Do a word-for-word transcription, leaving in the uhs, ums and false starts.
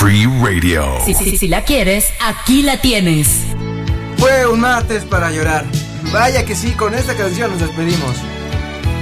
Free Radio. Si, si, si la quieres, aquí la tienes. Fue un martes para llorar. Vaya que sí, con esta canción nos despedimos.